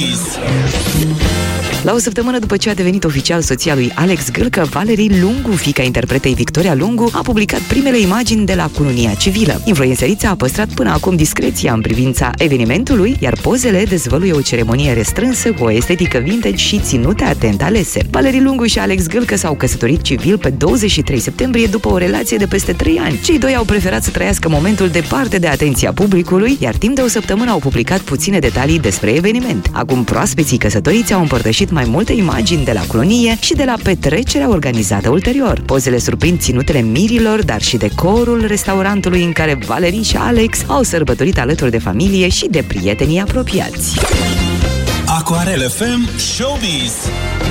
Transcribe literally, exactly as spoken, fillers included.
La o săptămână după ce a devenit oficial soția lui Alex Gâlcă, Valerie Lungu, fiica interpretei Victoria Lungu, a publicat primele imagini de la cununia civilă. Influențărița a păstrat până acum discreția în privința evenimentului, iar pozele dezvăluie o ceremonie restrânsă cu o estetică vintage și ținute atent alese. Valerie Lungu și Alex Gâlcă s-au căsătorit civil pe douăzeci și trei septembrie după o relație de peste trei ani. Cei doi au preferat să trăiască momentul departe de atenția publicului, iar timp de o săptămână au publicat puține detalii despre eveniment. Acum proaspeții căsătoriți au împărtășit mai multe imagini de la cununie și de la petrecerea organizată ulterior. Pozele surprind ținutele mirilor, dar și decorul restaurantului în care Valerie și Alex au sărbătorit alături de familie și de prietenii apropiați. Aquarel F M Showbiz.